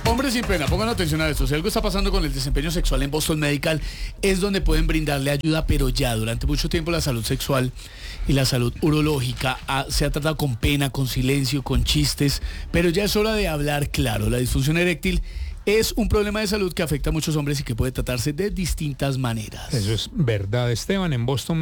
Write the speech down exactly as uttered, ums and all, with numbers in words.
Hombres sin pena, pongan atención a esto. Si algo está pasando con el desempeño sexual en Boston Medical, es donde pueden brindarle ayuda, pero ya. Durante mucho tiempo la salud sexual y la salud urológica ha, se ha tratado con pena, con silencio, con chistes, pero ya es hora de hablar claro. La disfunción eréctil es un problema de salud que afecta a muchos hombres y que puede tratarse de distintas maneras. Eso es verdad, Esteban. En Boston